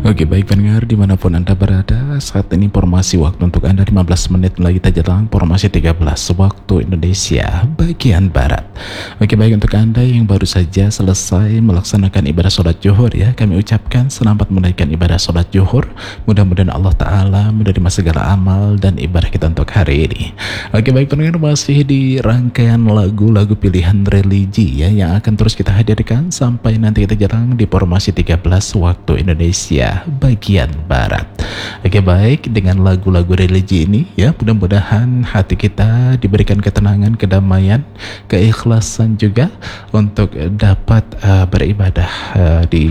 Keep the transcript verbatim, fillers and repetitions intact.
Oke, baik pendengar dimanapun Anda berada, saat ini informasi waktu untuk Anda lima belas menit lagi kita jelang informasi tiga belas waktu Indonesia bagian Barat. Oke, baik untuk Anda yang baru saja selesai melaksanakan ibadah sholat zuhur ya, kami ucapkan selamat menunaikan ibadah sholat zuhur. Mudah-mudahan Allah Ta'ala menerima segala amal dan ibadah kita untuk hari ini. Oke, baik pendengar, masih di rangkaian lagu-lagu pilihan religi ya, yang akan terus kita hadirkan sampai nanti kita jelang di informasi tiga belas waktu Indonesia bagian Barat. Oke, baik, dengan lagu-lagu religi ini ya, mudah-mudahan hati kita diberikan ketenangan, kedamaian, keikhlasan juga untuk dapat uh, beribadah uh, di